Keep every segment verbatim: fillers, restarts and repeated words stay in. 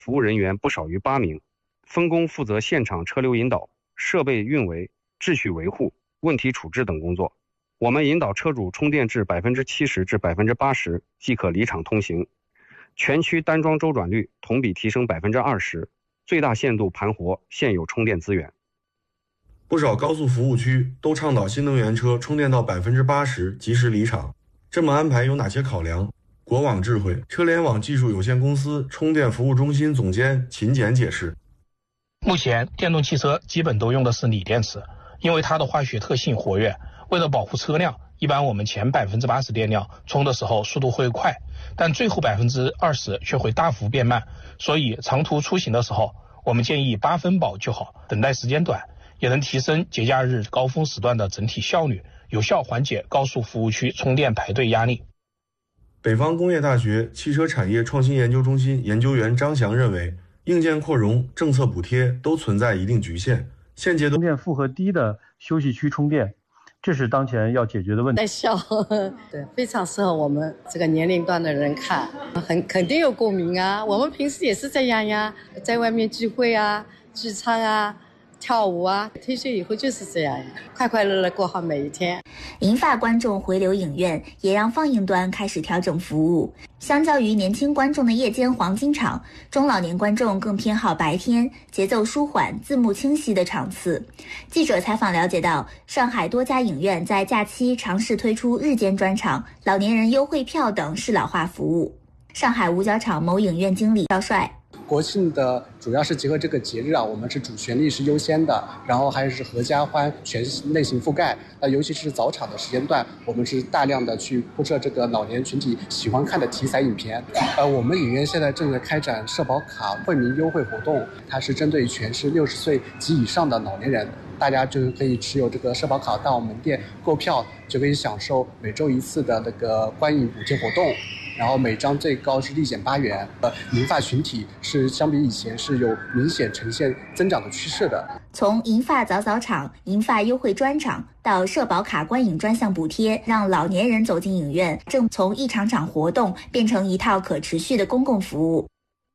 服务人员不少于八名，分工负责现场车流引导、设备运维、秩序维护、问题处置等工作。我们引导车主充电至百分之七十至百分之八十即可离场通行，全区单桩周转率同比提升百分之二十，最大限度盘活现有充电资源。 不少高速服务区都倡导新能源车充电到百分之八十及时离场，这么安排有哪些考量？国网智慧车联网技术有限公司充电服务中心总监秦简解释： 目前电动汽车基本都用的是锂电池，因为它的化学特性活跃。为了保护车辆，一般我们前百分之八十电量充的时候速度会快，但最后百分之二十却会大幅变慢。所以长途出行的时候，我们建议八分饱就好，等待时间短，也能提升节假日高峰时段的整体效率，有效缓解高速服务区充电排队压力。 北方工业大学汽车产业创新研究中心研究员张翔认为，硬件扩容、政策补贴都存在一定局限，现阶段充电负荷低的休息区充电，这是当前要解决的问题。 在笑，对，非常适合我们这个年龄段的人看，很肯定有共鸣啊。我们平时也是这样呀，在外面聚会啊、聚餐啊、跳舞啊，退休以后就是这样呀，快快乐乐过好每一天。 银发观众回流影院，也让放映端开始调整服务。相较于年轻观众的夜间黄金场，中老年观众更偏好白天节奏舒缓、字幕清晰的场次。记者采访了解到，上海多家影院在假期尝试推出日间专场、老年人优惠票等适老化服务。上海五角场某影院经理赵帅： 国庆的主要是结合这个节日啊，我们是主旋律是优先的，然后还是合家欢全类型覆盖。那尤其是早场的时间段，我们是大量的去铺设这个老年群体喜欢看的题材影片。呃，我们影院现在正在开展社保卡惠民优惠活动，它是针对全市六十岁及以上的老年人。大家就可以持有这个社保卡到门店购票，就可以享受每周一次的那个观影补贴活动，然后每张最高是立减八元。呃，银发群体是相比以前是有明显呈现增长的趋势的。 从银发早早场、银发优惠专场到社保卡观影专项补贴，让老年人走进影院，正从一场场活动变成一套可持续的公共服务。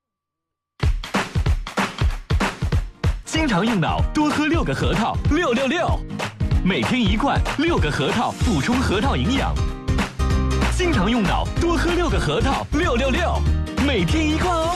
经常用脑，多喝六个核桃，六六六，每天一罐，六个核桃补充核桃营养。经常用脑，多喝六个核桃，六六六，每天一罐哦。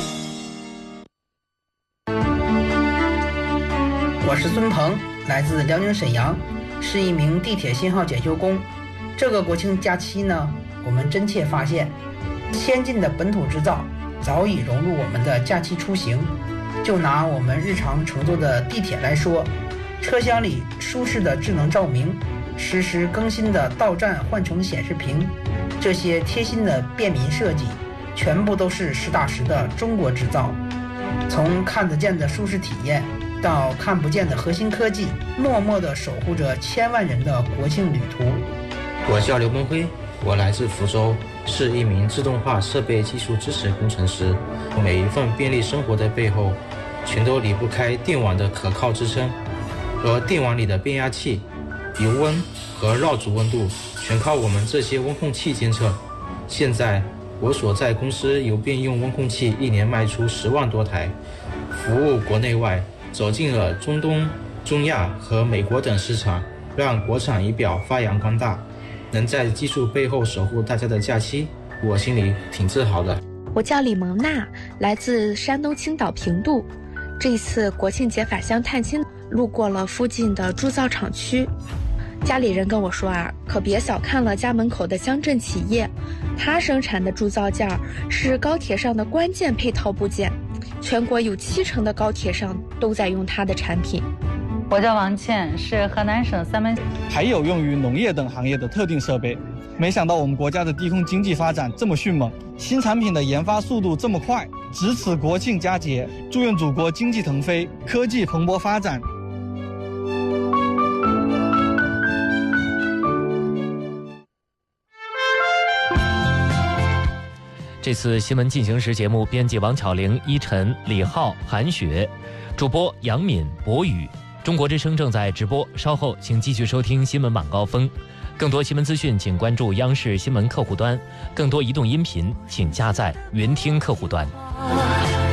我是孙鹏，来自辽宁沈阳，是一名地铁信号检修工。这个国庆假期呢，我们真切发现，先进的本土制造早已融入我们的假期出行。就拿我们日常乘坐的地铁来说，车厢里舒适的智能照明，实时更新的到站换乘显示屏，这些贴心的便民设计，全部都是实打实的中国制造。从看得见的舒适体验，到看不见的核心科技，默默地守护着千万人的国庆旅途。 我叫刘梦辉，我来自福州，是一名自动化设备技术支持工程师。每一份便利生活的背后，全都离不开电网的可靠支撑，而电网里的变压器、油温和绕组温度全靠我们这些温控器监测。现在我所在公司由便用温控器一年卖出十万多台，服务国内外，走进了中东、中亚和美国等市场，让国产仪表发扬光大。能在技术背后守护大家的假期，我心里挺自豪的。 我叫李蒙娜，来自山东青岛平度。这一次国庆节返乡探亲，路过了附近的铸造厂区，家里人跟我说啊，可别小看了家门口的乡镇企业，它生产的铸造件是高铁上的关键配套部件，全国有七成的高铁上都在用它的产品。 我叫王倩，是河南省三门。 还有用于农业等行业的特定设备。没想到我们国家的低空经济发展这么迅猛，新产品的研发速度这么快。值此国庆佳节，祝愿祖国经济腾飞，科技蓬勃发展。 这次新闻进行时节目编辑王巧玲、依晨、李浩、韩雪，主播杨敏、博宇。中国之声正在直播，稍后请继续收听新闻晚高峰。更多新闻资讯请关注央视新闻客户端，更多移动音频请下载云听客户端。